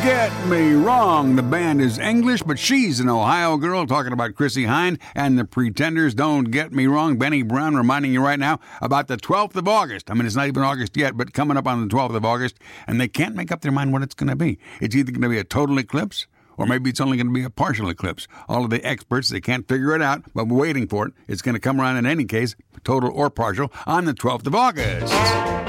get me wrong. The band is English, but she's an Ohio girl, talking about Chrissie Hynde and the Pretenders. Don't get me wrong. Benny Brown reminding you right now about the 12th of August. I mean, it's not even August yet, but coming up on the 12th of August, and they can't make up their mind what it's going to be. It's either going to be a total eclipse, or maybe it's only going to be a partial eclipse. All of the experts, they can't figure it out, but we're waiting for it. It's going to come around in any case, total or partial, on the 12th of August.